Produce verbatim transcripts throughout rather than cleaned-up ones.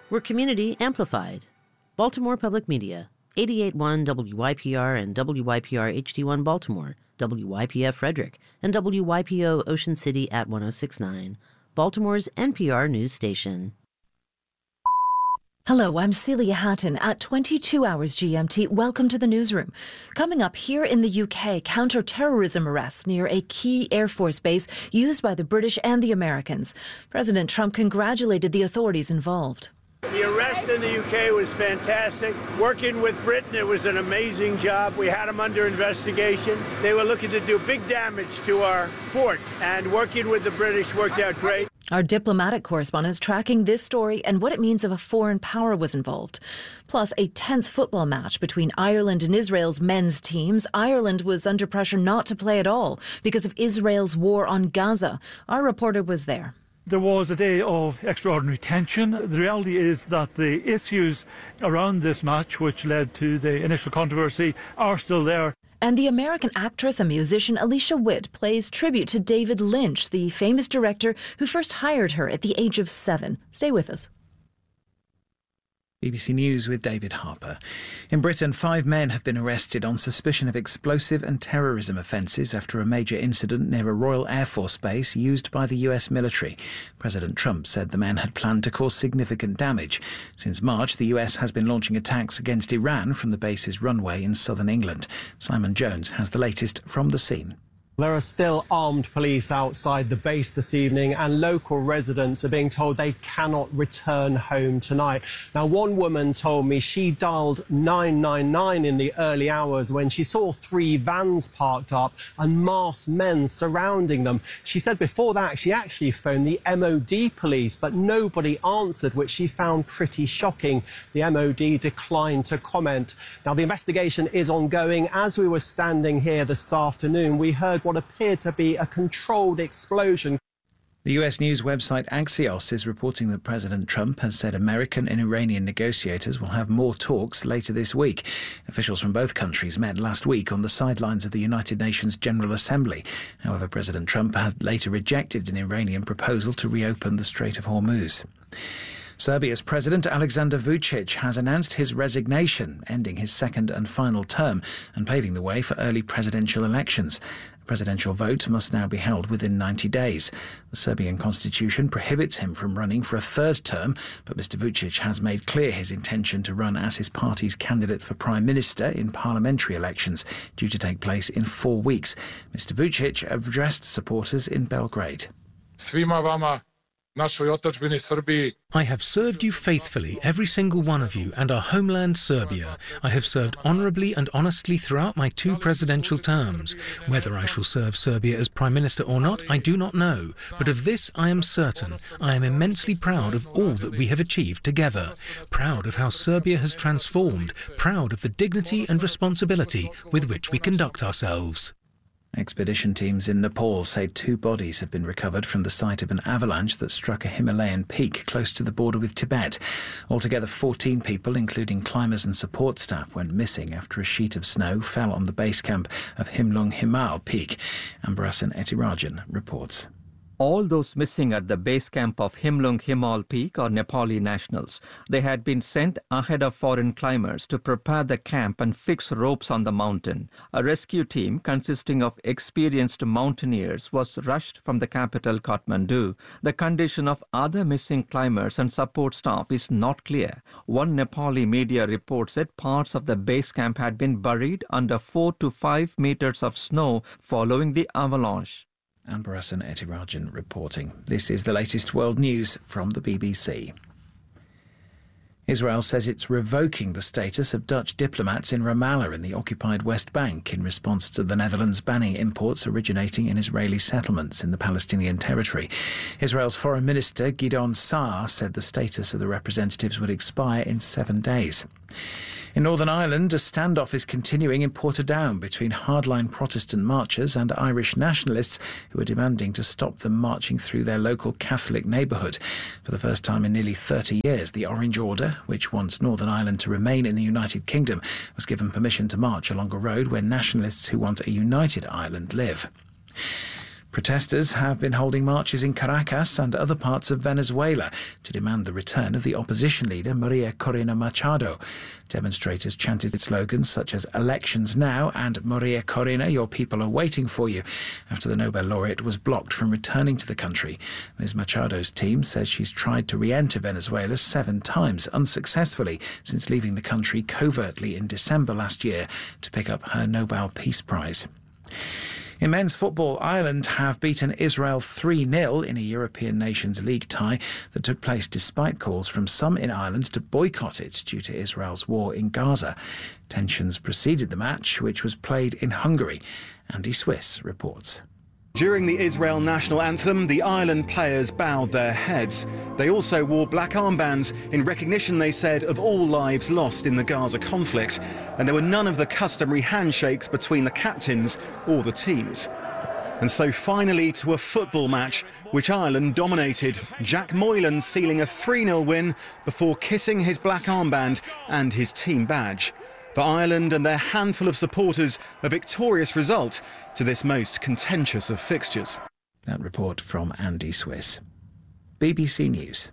We're community amplified. Baltimore Public Media, eighty-eight point one W Y P R and W Y P R H D one Baltimore, W Y P F Frederick, and W Y P O Ocean City at one oh six point nine, Baltimore's N P R news station. Hello, I'm Celia Hatton at twenty-two hours G M T. Welcome to the newsroom. Coming up here in the U K, counter-terrorism arrests near a key Air Force base used by the British and the Americans. President Trump congratulated the authorities involved. The arrest in the U K was fantastic. Working with Britain, it was an amazing job. We had them under investigation. They were looking to do big damage to our fort, and working with the British worked out great. Our diplomatic correspondent is tracking this story and what it means if a foreign power was involved. Plus, a tense football match between Ireland and Israel's men's teams. Ireland was under pressure not to play at all because of Israel's war on Gaza. Our reporter was there. There was a day of extraordinary tension. The reality is that the issues around this match, which led to the initial controversy, are still there. And the American actress and musician Alicia Witt plays tribute to David Lynch, the famous director who first hired her at the age of seven. Stay with us. B B C News with David Harper. In Britain, five men have been arrested on suspicion of explosive and terrorism offences after a major incident near a Royal Air Force base used by the U S military. President Trump said the men had planned to cause significant damage. Since March, the U S has been launching attacks against Iran from the base's runway in southern England. Simon Jones has the latest from the scene. There are still armed police outside the base this evening, and local residents are being told they cannot return home tonight. Now, one woman told me she dialed nine nine nine in the early hours when she saw three vans parked up and masked men surrounding them. She said before that she actually phoned the M O D police, but nobody answered, which she found pretty shocking. The M O D declined to comment. Now, the investigation is ongoing. As we were standing here this afternoon, we heard what appeared to be a controlled explosion. The U S news website Axios is reporting that President Trump has said American and Iranian negotiators will have more talks later this week. Officials from both countries met last week on the sidelines of the United Nations General Assembly. However, President Trump had later rejected an Iranian proposal to reopen the Strait of Hormuz. Serbia's President Aleksandar Vučić has announced his resignation, ending his second and final term and paving the way for early presidential elections. A presidential vote must now be held within ninety days. The Serbian constitution prohibits him from running for a third term, but Mister Vučić has made clear his intention to run as his party's candidate for prime minister in parliamentary elections, due to take place in four weeks. Mister Vučić addressed supporters in Belgrade. Svima vama, našoj otadžbini Srbiji. I have served you faithfully, every single one of you, and our homeland Serbia. I have served honourably and honestly throughout my two presidential terms. Whether I shall serve Serbia as Prime Minister or not, I do not know. But of this I am certain. I am immensely proud of all that we have achieved together. Proud of how Serbia has transformed. Proud of the dignity and responsibility with which we conduct ourselves. Expedition teams in Nepal say two bodies have been recovered from the site of an avalanche that struck a Himalayan peak close to the border with Tibet. Altogether, fourteen people, including climbers and support staff, went missing after a sheet of snow fell on the base camp of Himlung Himal Peak. Ambarasan Etirajan reports. All those missing at the base camp of Himlung Himal Peak are Nepali nationals. They had been sent ahead of foreign climbers to prepare the camp and fix ropes on the mountain. A rescue team consisting of experienced mountaineers was rushed from the capital Kathmandu. The condition of other missing climbers and support staff is not clear. One Nepali media reports that parts of the base camp had been buried under four to five meters of snow following the avalanche. Ambarasan Etirajan reporting. This is the latest world news from the B B C. Israel says it's revoking the status of Dutch diplomats in Ramallah in the occupied West Bank in response to the Netherlands banning imports originating in Israeli settlements in the Palestinian territory. Israel's Foreign Minister Gideon Saar said the status of the representatives would expire in seven days. In Northern Ireland, a standoff is continuing in Portadown between hardline Protestant marchers and Irish nationalists who are demanding to stop them marching through their local Catholic neighbourhood. For the first time in nearly thirty years, the Orange Order, which wants Northern Ireland to remain in the United Kingdom, was given permission to march along a road where nationalists who want a united Ireland live. Protesters have been holding marches in Caracas and other parts of Venezuela to demand the return of the opposition leader Maria Corina Machado. Demonstrators chanted slogans such as "Elections now" and "Maria Corina, your people are waiting for you," after the Nobel laureate was blocked from returning to the country. Miz Machado's team says she's tried to re-enter Venezuela seven times unsuccessfully since leaving the country covertly in December last year to pick up her Nobel Peace Prize. In men's football, Ireland have beaten Israel three nil in a European Nations League tie that took place despite calls from some in Ireland to boycott it due to Israel's war in Gaza. Tensions preceded the match, which was played in Hungary. Andy Swiss reports. During the Israel national anthem, the Ireland players bowed their heads. They also wore black armbands in recognition, they said, of all lives lost in the Gaza conflict. And there were none of the customary handshakes between the captains or the teams. And so finally to a football match, which Ireland dominated. Jack Moylan sealing a three nil win before kissing his black armband and his team badge. For Ireland and their handful of supporters, a victorious result to this most contentious of fixtures. That report from Andy Swiss. B B C News.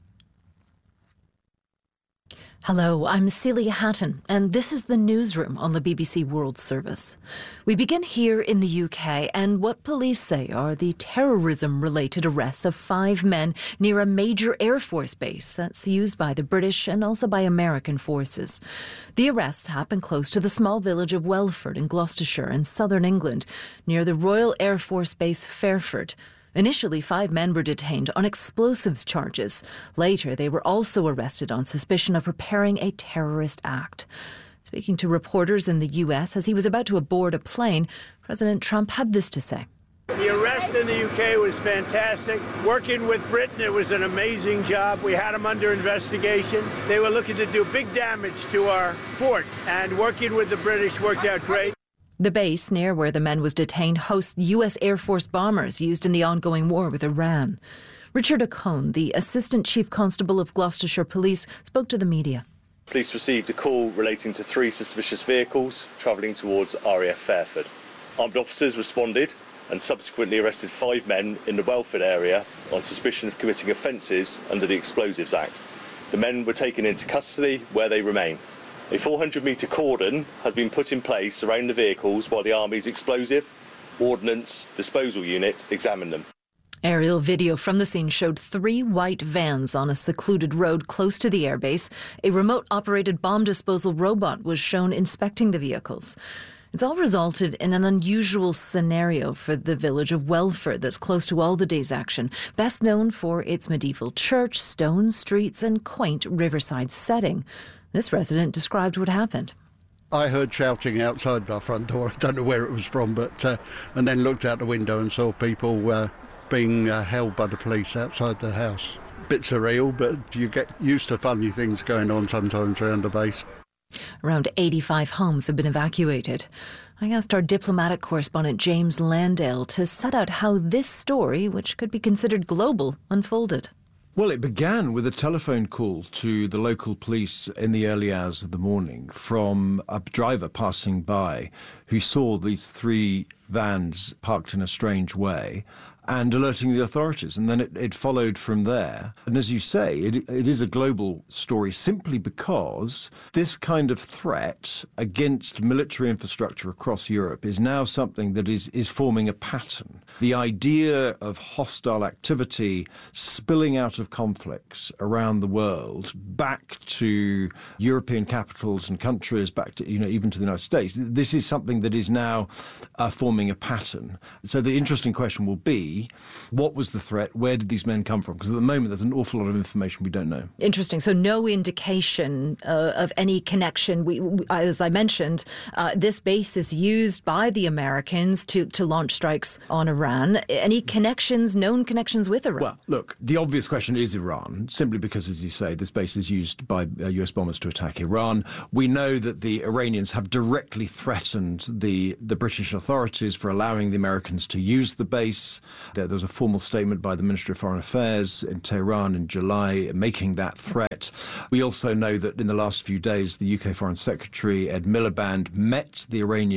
Hello, I'm Celia Hatton, and this is the newsroom on the B B C World Service. We begin here in the U K, and what police say are the terrorism-related arrests of five men near a major Air Force base that's used by the British and also by American forces. The arrests happened close to the small village of Welford in Gloucestershire in southern England, near the Royal Air Force Base Fairford. Initially, five men were detained on explosives charges. Later, they were also arrested on suspicion of preparing a terrorist act. Speaking to reporters in the U S as he was about to board a plane, President Trump had this to say. The arrest in the U K was fantastic. Working with Britain, it was an amazing job. We had them under investigation. They were looking to do big damage to our fort, and working with the British worked out great. The base near where the men was detained hosts U S Air Force bombers used in the ongoing war with Iran. Richard O'Cone, the Assistant Chief Constable of Gloucestershire Police, spoke to the media. Police received a call relating to three suspicious vehicles travelling towards R A F Fairford. Armed officers responded and subsequently arrested five men in the Welford area on suspicion of committing offences under the Explosives Act. The men were taken into custody, where they remain. A four hundred metre cordon has been put in place around the vehicles while the Army's explosive ordnance disposal unit examine them. Aerial video from the scene showed three white vans on a secluded road close to the airbase. A remote-operated bomb disposal robot was shown inspecting the vehicles. It's all resulted in an unusual scenario for the village of Welford that's close to all the day's action, best known for its medieval church, stone streets and quaint riverside setting. This resident described what happened. I heard shouting outside our front door. I don't know where it was from, but uh, and then looked out the window and saw people uh, being uh, held by the police outside the house. Bit surreal, but you get used to funny things going on sometimes around the base. Around eighty-five homes have been evacuated. I asked our diplomatic correspondent James Landale to set out how this story, which could be considered global, unfolded. Well, it began with a telephone call to the local police in the early hours of the morning from a driver passing by who saw these three vans parked in a strange way and alerting the authorities. And then it, it followed from there. And as you say, it, it is a global story simply because this kind of threat against military infrastructure across Europe is now something that is, is forming a pattern. The idea of hostile activity spilling out of conflicts around the world back to European capitals and countries, back to, you know, even to the United States, this is something that is now uh, forming a pattern. So the interesting question will be, what was the threat? Where did these men come from? Because at the moment, there's an awful lot of information we don't know. Interesting. So no indication uh, of any connection. We, we, as I mentioned, uh, this base is used by the Americans to, to launch strikes on Iran. Any connections, known connections with Iran? Well, look, the obvious question is Iran, simply because, as you say, this base is used by uh, U S bombers to attack Iran. We know that the Iranians have directly threatened the, the British authorities for allowing the Americans to use the base. There was a formal statement by the Ministry of Foreign Affairs in Tehran in July making that threat. We also know that in the last few days, the U K Foreign Secretary, Ed Miliband, met the Iranian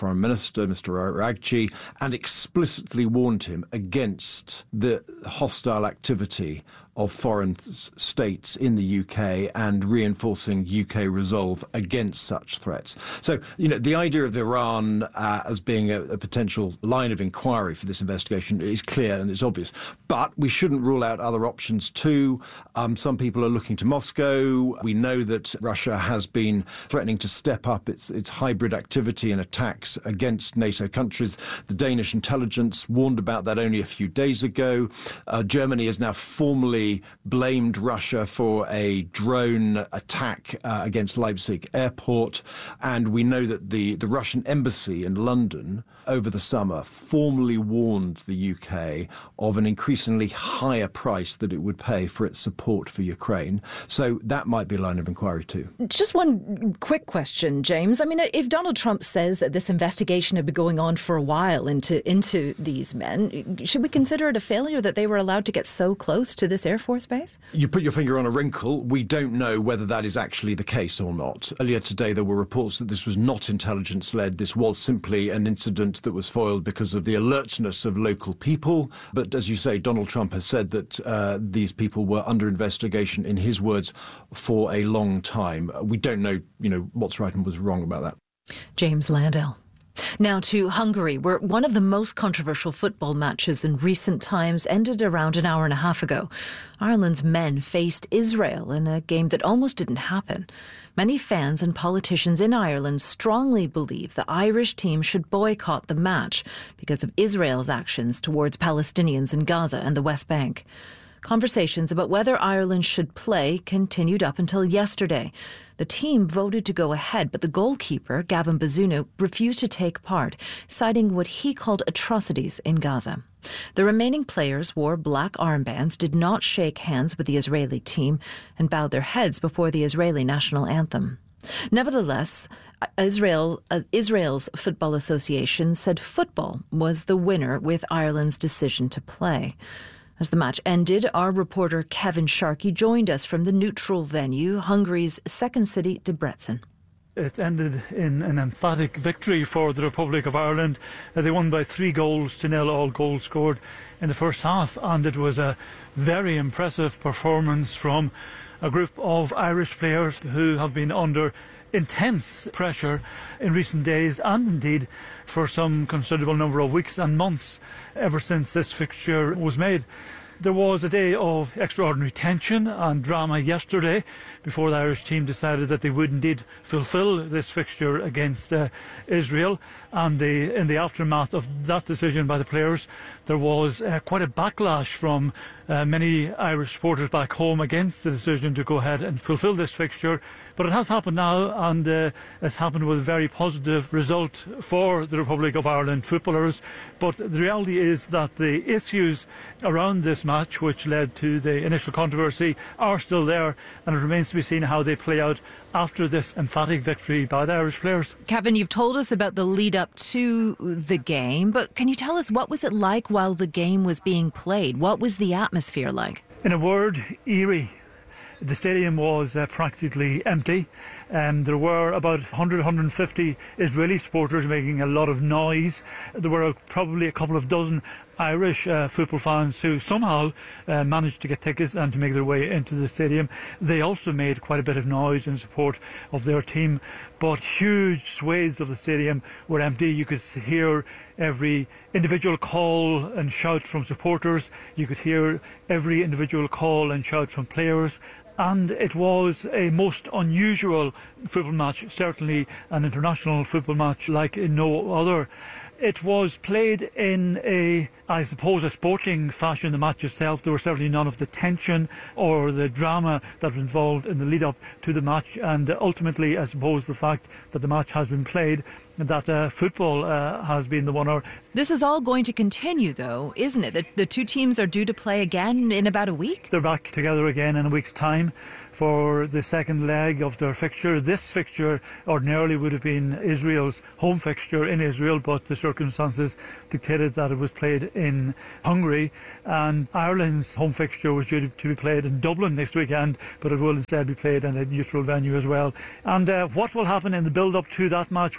Foreign Minister, Mister Aragci, and explicitly warned him against the hostile activity of foreign th- states in the U K and reinforcing U K resolve against such threats. So, you know, the idea of Iran uh, as being a, a potential line of inquiry for this investigation is clear and it's obvious. But we shouldn't rule out other options too. Um, some people are looking to Moscow. We know that Russia has been threatening to step up its, its hybrid activity and attacks against NATO countries. The Danish intelligence warned about that only a few days ago. Uh, Germany is now formally blamed Russia for a drone attack uh, against Leipzig airport. And we know that the, the Russian embassy in London over the summer formally warned the U K of an increasingly higher price that it would pay for its support for Ukraine. So that might be a line of inquiry too. Just one quick question, James. I mean, if Donald Trump says that this investigation had been going on for a while into into these men, should we consider it a failure that they were allowed to get so close to this Air Force base? You put your finger on a wrinkle. We don't know whether that is actually the case or not. Earlier today, there were reports that this was not intelligence-led. This was simply an incident that was foiled because of the alertness of local people. But as you say, Donald Trump has said that uh, these people were under investigation, in his words, for a long time. We don't know, you know, what's right and what's wrong about that. James Landell. Now to Hungary, where one of the most controversial football matches in recent times ended around an hour and a half ago. Ireland's men faced Israel in a game that almost didn't happen. Many fans and politicians in Ireland strongly believe the Irish team should boycott the match because of Israel's actions towards Palestinians in Gaza and the West Bank. Conversations about whether Ireland should play continued up until yesterday. The team voted to go ahead, but the goalkeeper, Gavin Bazunu, refused to take part, citing what he called atrocities in Gaza. The remaining players wore black armbands, did not shake hands with the Israeli team, and bowed their heads before the Israeli national anthem. Nevertheless, Israel, uh, Israel's Football Association said football was the winner with Ireland's decision to play. As the match ended, our reporter Kevin Sharkey joined us from the neutral venue, Hungary's second city, Debrecen. It ended in an emphatic victory for the Republic of Ireland. Uh, they won by three goals to nil, all goals scored in the first half, and it was a very impressive performance from a group of Irish players who have been under intense pressure in recent days, and indeed for some considerable number of weeks and months ever since this fixture was made. There was a day of extraordinary tension and drama yesterday before the Irish team decided that they would indeed fulfil this fixture against uh, Israel. And the, in the aftermath of that decision by the players, there was uh, quite a backlash from uh, many Irish supporters back home against the decision to go ahead and fulfil this fixture. But it has happened now, and uh, it's happened with a very positive result for the Republic of Ireland footballers. But the reality is that the issues around this match, which led to the initial controversy, are still there, and it remains to be seen how they play out after this emphatic victory by the Irish players. Kevin, you've told us about the lead up to the game, but can you tell us what was it like while the game was being played? What was the atmosphere like? In a word, eerie. The stadium was uh, practically empty. Um, there were about one hundred, one hundred fifty Israeli supporters making a lot of noise. There were probably a couple of dozen Irish uh, football fans who somehow uh, managed to get tickets and to make their way into the stadium. They also made quite a bit of noise in support of their team, but huge swathes of the stadium were empty. You could hear every individual call and shout from supporters. You could hear every individual call and shout from players. And it was a most unusual football match, certainly an international football match like no other. It was played in a, I suppose, a sporting fashion, the match itself. There was certainly none of the tension or the drama that was involved in the lead-up to the match. And ultimately, I suppose, the fact that the match has been played and that uh, football uh, has been the winner. This is all going to continue, though, isn't it? The, the two teams are due to play again in about a week? They're back together again in a week's time for the second leg of their fixture. This fixture ordinarily would have been Israel's home fixture in Israel, but the circumstances dictated that it was played in Hungary, and Ireland's home fixture was due to be played in Dublin next weekend, but it will instead be played in a neutral venue as well. And uh, what will happen in the build-up to that match? Well, who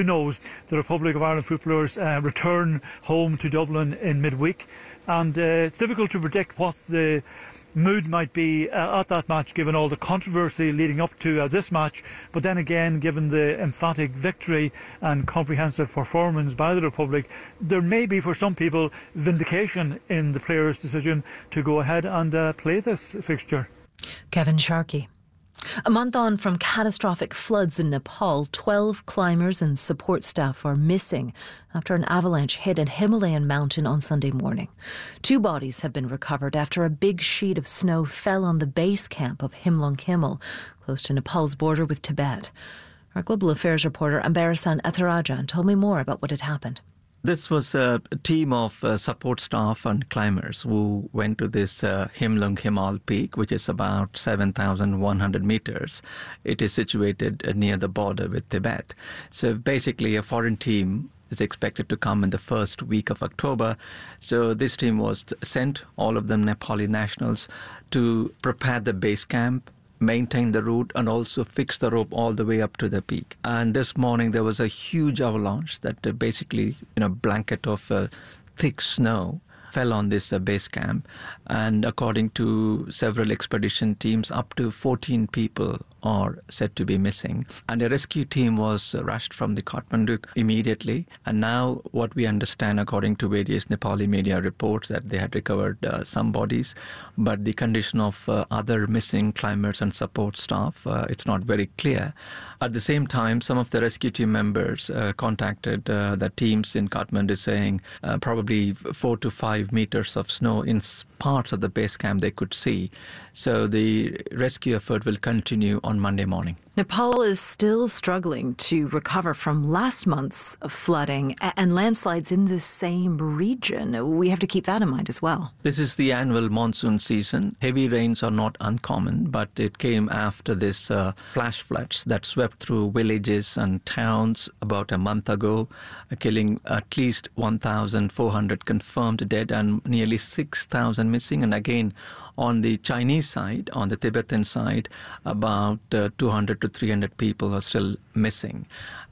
who knows? The Republic of Ireland footballers uh, return home to Dublin in midweek, and uh, it's difficult to predict what the mood might be uh, at that match, given all the controversy leading up to uh, this match. But then again, given the emphatic victory and comprehensive performance by the Republic, there may be for some people vindication in the players' decision to go ahead and uh, play this fixture. Kevin Sharkey. A month on from catastrophic floods in Nepal, twelve climbers and support staff are missing after an avalanche hit a Himalayan mountain on Sunday morning. Two bodies have been recovered after a big sheet of snow fell on the base camp of Himlung Himal, close to Nepal's border with Tibet. Our Global Affairs reporter Ambarasan Ethirajan told me more about what had happened. This was a team of uh, support staff and climbers who went to this uh, Himlung Himal peak, which is about seven thousand one hundred meters. It is situated uh, near the border with Tibet. So basically a foreign team is expected to come in the first week of October. So this team was sent, all of them Nepali nationals, to prepare the base camp, maintain the route, and also fix the rope all the way up to the peak. And this morning there was a huge avalanche that uh, basically, you know, blanket of uh, thick snow fell on this uh, base camp. And according to several expedition teams, up to fourteen people are said to be missing. And a rescue team was rushed from the Kathmandu immediately. And now what we understand, according to various Nepali media reports, that they had recovered uh, some bodies, but the condition of uh, other missing climbers and support staff, uh, it's not very clear. At the same time, some of the rescue team members uh, contacted uh, the teams in Kathmandu saying uh, probably four to five meters of snow in parts of the base camp they could see. So the rescue effort will continue on Monday morning. Nepal is still struggling to recover from last month's flooding and landslides in the same region. We have to keep that in mind as well. This is the annual monsoon season. Heavy rains are not uncommon, but it came after this uh, flash floods that swept through villages and towns about a month ago, uh, killing at least one thousand four hundred confirmed dead and nearly six thousand missing. And again, on the Chinese side, on the Tibetan side, about uh, two hundred to three hundred people are still missing.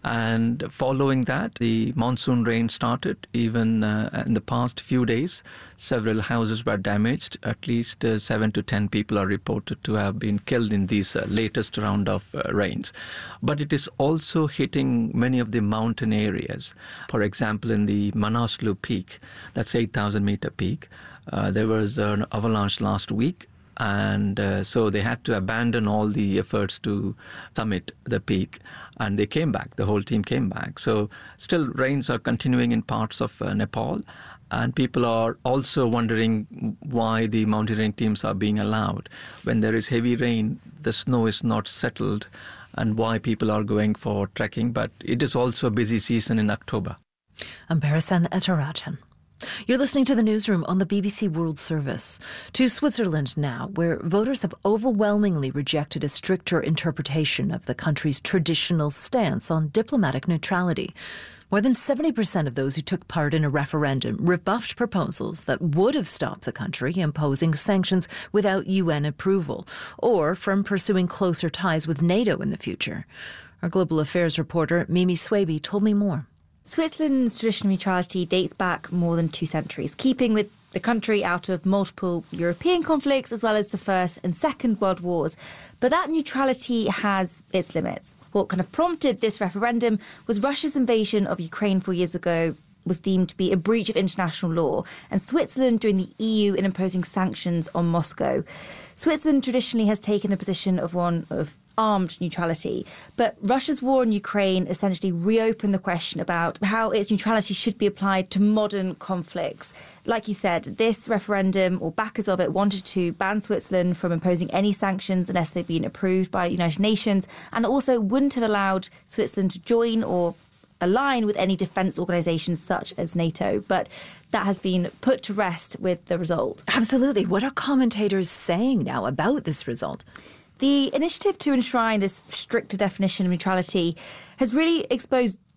And following that, the monsoon rain started. Even uh, in the past few days, several houses were damaged. At least uh, seven to ten people are reported to have been killed in these uh, latest round of uh, rains. But it is also hitting many of the mountain areas. For example, in the Manaslu peak, that's eight thousand meter peak, uh, there was an avalanche last week. And uh, so they had to abandon all the efforts to summit the peak, and they came back. The whole team came back. So still rains are continuing in parts of uh, Nepal, and people are also wondering why the mountaineering teams are being allowed. When there is heavy rain, the snow is not settled, and why people are going for trekking. But it is also a busy season in October. Ambarasan Ethirajan. You're listening to the newsroom on the B B C World Service. To Switzerland now, where voters have overwhelmingly rejected a stricter interpretation of the country's traditional stance on diplomatic neutrality. More than seventy percent of those who took part in a referendum rebuffed proposals that would have stopped the country imposing sanctions without U N approval, or from pursuing closer ties with NATO in the future. Our Global Affairs reporter Mimi Swaby told me more. Switzerland's traditional neutrality dates back more than two centuries, keeping with the country out of multiple European conflicts as well as the First and Second World Wars. But that neutrality has its limits. What kind of prompted this referendum was Russia's invasion of Ukraine four years ago was deemed to be a breach of international law, and Switzerland joined the E U in imposing sanctions on Moscow. Switzerland traditionally has taken the position of one of armed neutrality, but Russia's war in Ukraine essentially reopened the question about how its neutrality should be applied to modern conflicts. Like you said, this referendum, or backers of it, wanted to ban Switzerland from imposing any sanctions unless they'd been approved by the United Nations, and also wouldn't have allowed Switzerland to join or align with any defence organisations such as NATO. But that has been put to rest with the result. Absolutely. What are commentators saying now about this result? The initiative to enshrine this stricter definition of neutrality has really exposed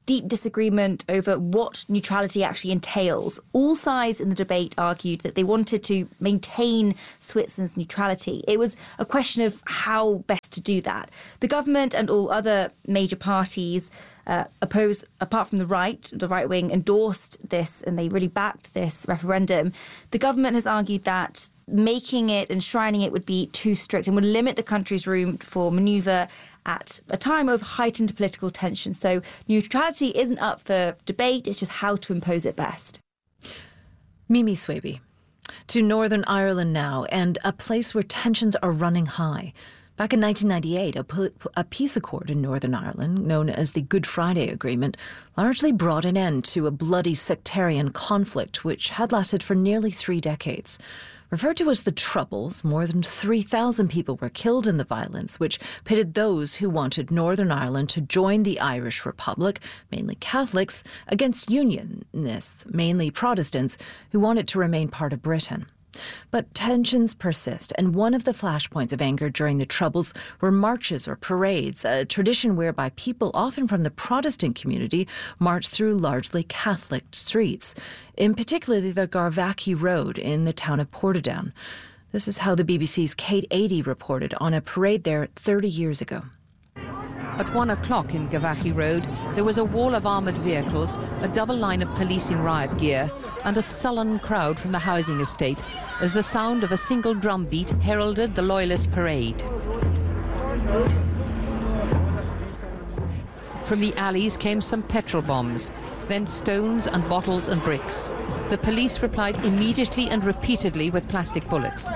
deep disagreement over what neutrality actually entails. All sides in the debate argued that they wanted to maintain Switzerland's neutrality. It was a question of how best to do that. The government and all other major parties uh, opposed, apart from the right, the right wing endorsed this and they really backed this referendum. The government has argued that making it, enshrining it would be too strict and would limit the country's room for manoeuvre at a time of heightened political tension. So neutrality isn't up for debate, it's just how to impose it best. Mimi Swaby. To Northern Ireland now, and a place where tensions are running high. Back in nineteen ninety-eight, a, a peace accord in Northern Ireland, known as the Good Friday Agreement, largely brought an end to a bloody sectarian conflict which had lasted for nearly three decades. Referred to as the Troubles, more than three thousand people were killed in the violence, which pitted those who wanted Northern Ireland to join the Irish Republic, mainly Catholics, against Unionists, mainly Protestants, who wanted to remain part of Britain. But tensions persist, and one of the flashpoints of anger during the Troubles were marches or parades, a tradition whereby people, often from the Protestant community, marched through largely Catholic streets, in particular the Garvaghy Road in the town of Portadown. This is how the B B C's Kate Adie reported on a parade there thirty years ago. At one o'clock in Garvaghy Road, there was a wall of armoured vehicles, a double line of police in riot gear, and a sullen crowd from the housing estate as the sound of a single drum beat heralded the Loyalist parade. From the alleys came some petrol bombs, then stones and bottles and bricks. The police replied immediately and repeatedly with plastic bullets.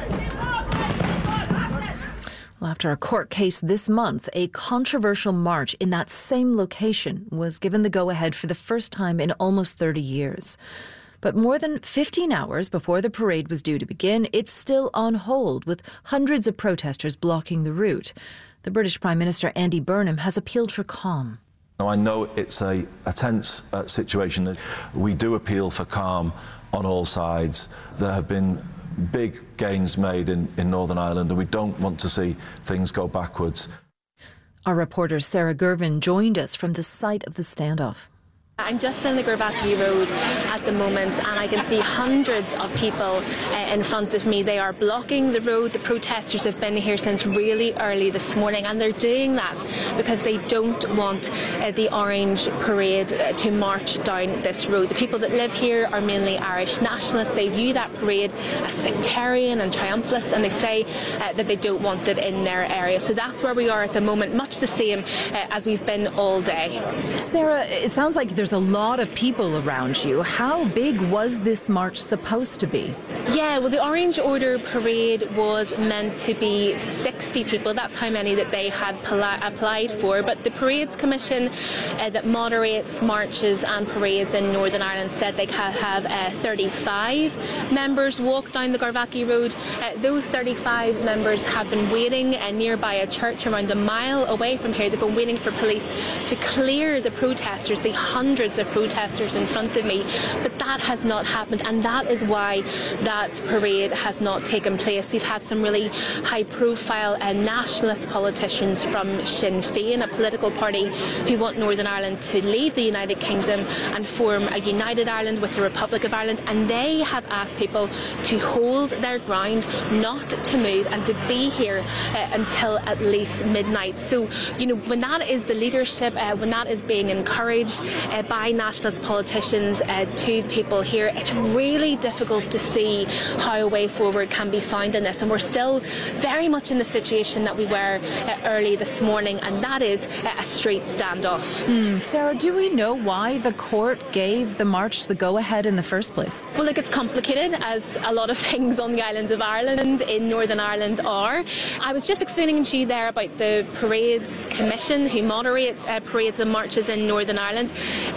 Well, after a court case this month, a controversial march in that same location was given the go-ahead for the first time in almost thirty years. But more than fifteen hours before the parade was due to begin, it's still on hold, with hundreds of protesters blocking the route. The British Prime Minister Andy Burnham has appealed for calm. Now, I know it's a, a tense uh, situation. We do appeal for calm on all sides. There have been big gains made in, in Northern Ireland, and we don't want to see things go backwards. Our reporter Sarah Gervin joined us from the site of the standoff. I'm just in the Garvaghy Road at the moment, and I can see hundreds of people uh, in front of me. They are blocking the road. The protesters have been here since really early this morning, and they're doing that because they don't want uh, the Orange Parade uh, to march down this road. The people that live here are mainly Irish nationalists. They view that parade as sectarian and triumphalist, and they say uh, that they don't want it in their area. So that's where we are at the moment, much the same uh, as we've been all day. Sarah, it sounds like there's a lot of people around you. How big was this march supposed to be? Yeah, well, the Orange Order parade was meant to be sixty people. That's how many that they had pl- applied for. But the Parades Commission uh, that moderates marches and parades in Northern Ireland said they could have uh, thirty-five members walk down the Garvaghy Road. Uh, those thirty-five members have been waiting uh, nearby a church around a mile away from here. They've been waiting for police to clear the protesters, the hundreds of protesters in front of me, but that has not happened, and that is why that parade has not taken place. We've had some really high-profile uh, nationalist politicians from Sinn Féin, a political party who want Northern Ireland to leave the United Kingdom and form a united Ireland with the Republic of Ireland, and they have asked people to hold their ground, not to move, and to be here uh, until at least midnight. So, you know, when that is the leadership, uh, when that is being encouraged uh, by nationalist politicians uh, to the people here, it's really difficult to see how a way forward can be found in this, and we're still very much in the situation that we were uh, early this morning, and that is uh, a street standoff. Mm. Sarah, do we know why the court gave the march the go-ahead in the first place? Well, look, it's complicated, as a lot of things on the islands of Ireland, in Northern Ireland, are. I was just explaining to you there about the Parades Commission, who moderates uh, parades and marches in Northern Ireland.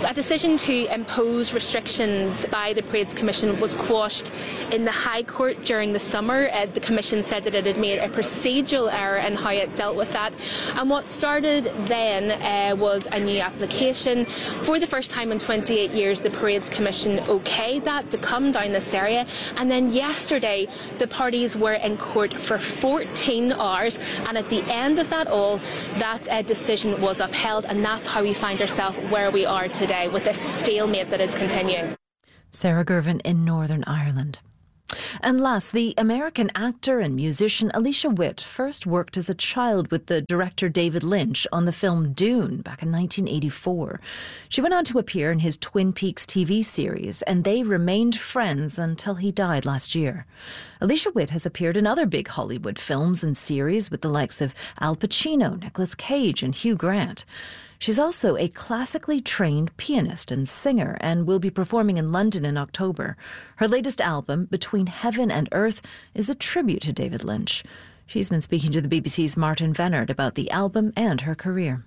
A decision to impose restrictions by the Parades Commission was quashed in the High Court during the summer. Uh, the Commission said that it had made a procedural error in how it dealt with that. And what started then uh, was a new application. For the first time in twenty-eight years, the Parades Commission okayed that to come down this area. And then yesterday, the parties were in court for fourteen hours. And at the end of that all, that uh, decision was upheld. And that's how we find ourselves where we are today, with this stalemate that is continuing. Sarah Gervin in Northern Ireland. And last, the American actor and musician Alicia Witt first worked as a child with the director David Lynch on the film Dune back in nineteen eighty-four. She went on to appear in his Twin Peaks T V series, and they remained friends until he died last year. Alicia Witt has appeared in other big Hollywood films and series with the likes of Al Pacino, Nicolas Cage and Hugh Grant. She's also a classically trained pianist and singer and will be performing in London in October. Her latest album, Between Heaven and Earth, is a tribute to David Lynch. She's been speaking to the B B C's Martin Vennard about the album and her career.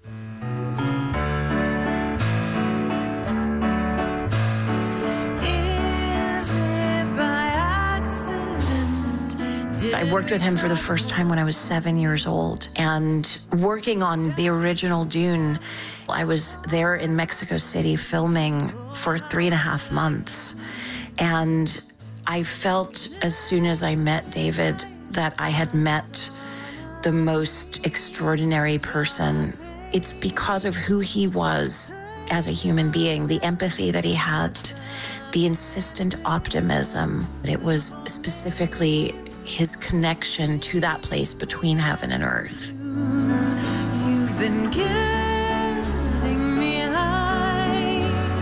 I worked with him for the first time when I was seven years old, and working on the original Dune, I was there in Mexico City filming for three and a half months. And I felt as soon as I met David that I had met the most extraordinary person. It's because of who he was as a human being, the empathy that he had, the insistent optimism. It was specifically his connection to that place between heaven and earth. You've been getting me high,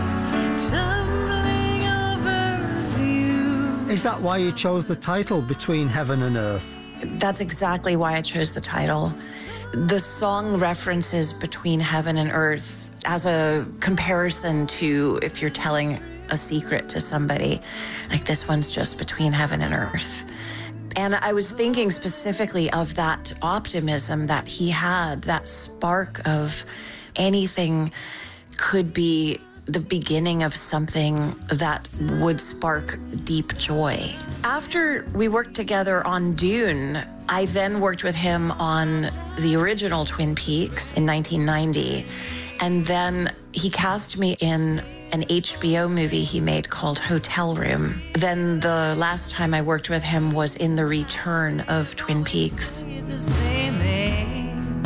tumbling over you. Is that why you chose the title, Between Heaven and Earth? That's exactly why I chose the title. The song references between heaven and earth as a comparison to if you're telling a secret to somebody, like this one's just between heaven and earth. And I was thinking specifically of that optimism that he had, that spark of anything could be the beginning of something that would spark deep joy. After we worked together on Dune, I then worked with him on the original Twin Peaks in nineteen ninety. And then he cast me in an H B O movie he made called Hotel Room. Then the last time I worked with him was in the return of Twin Peaks. The same age,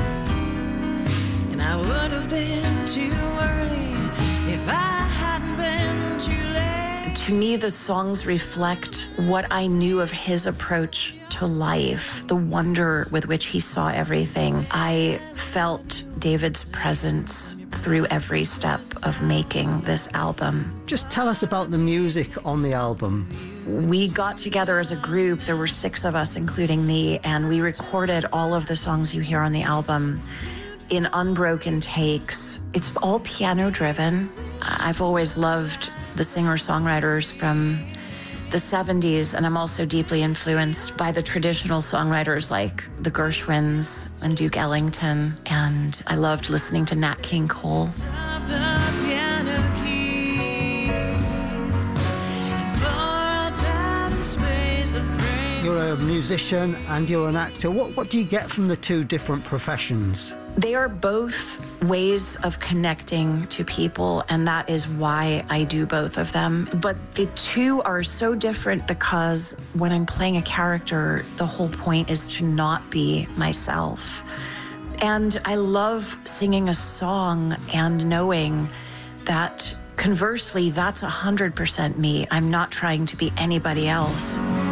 and I would have been too early if I hadn't been too late. To me, the songs reflect what I knew of his approach to life, the wonder with which he saw everything. I felt David's presence through every step of making this album. Just tell us about the music on the album. We got together as a group. There were six of us, including me, and we recorded all of the songs you hear on the album in unbroken takes. It's all piano driven. I've always loved the singer-songwriters from the seventies, and I'm also deeply influenced by the traditional songwriters like the Gershwins and Duke Ellington, and I loved listening to Nat King Cole. You're a musician and you're an actor. What, what do you get from the two different professions? They are both ways of connecting to people, and that is why I do both of them. But the two are so different because when I'm playing a character, the whole point is to not be myself. And I love singing a song and knowing that conversely, that's one hundred percent me. I'm not trying to be anybody else.